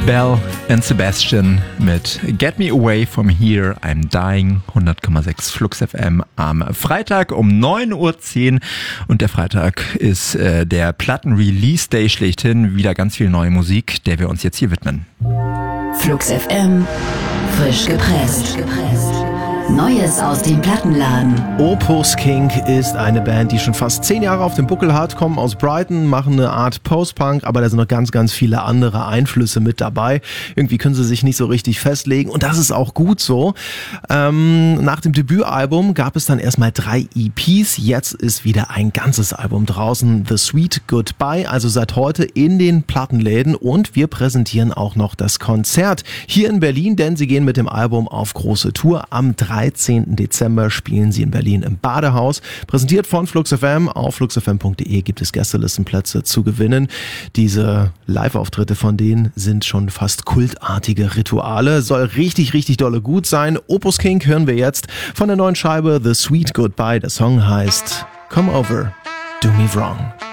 Belle and Sebastian mit Get Me Away From Here, I'm Dying, 100,6 Flux FM am Freitag um 9.10 Uhr. Und der Freitag ist der Platten-Release-Day schlechthin. Wieder ganz viel neue Musik, der wir uns jetzt hier widmen. Flux FM, frisch gepresst. Neues aus dem Plattenladen. Opus King ist eine Band, die schon fast 10 Jahre auf dem Buckel hat, kommen aus Brighton, machen eine Art Post-Punk, aber da sind noch ganz, ganz viele andere Einflüsse mit dabei. Irgendwie können sie sich nicht so richtig festlegen und das ist auch gut so. Nach dem Debütalbum gab es dann erstmal 3 EPs, jetzt ist wieder ein ganzes Album draußen, The Sweet Goodbye, also seit heute in den Plattenläden und wir präsentieren auch noch das Konzert hier in Berlin, denn sie gehen mit dem Album auf große Tour. Am 13. Dezember spielen sie in Berlin im Badehaus. Präsentiert von Flux FM. Auf fluxfm.de gibt es Gästelistenplätze zu gewinnen. Diese Live-Auftritte von denen sind schon fast kultartige Rituale. Soll richtig, richtig dolle gut sein. Opus King hören wir jetzt von der neuen Scheibe The Sweet Goodbye. Der Song heißt Come Over, Do Me Wrong.